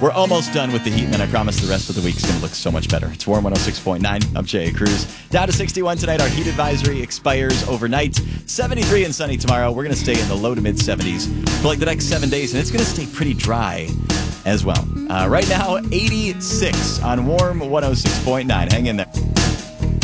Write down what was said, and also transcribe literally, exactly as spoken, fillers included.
We're almost done with the heat, and then I promise the rest of the week's going to look so much better. It's Warm one oh six point nine. I'm Jay Cruz. Down to sixty-one tonight. Our heat advisory expires overnight. seventy-three and sunny tomorrow. We're going to stay in the low to mid seventies for like the next seven days, and it's going to stay pretty dry as well. Uh, right now, eighty-six on Warm one oh six point nine. Hang in there.